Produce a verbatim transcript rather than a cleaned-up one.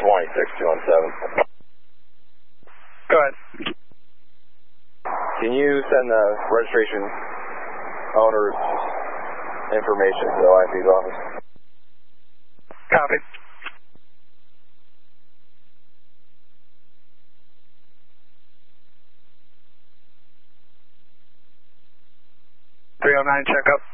twenty-six two one seven. Go ahead. Can you send the registration owner's information to the I P's office? Copy. three oh nine, check up.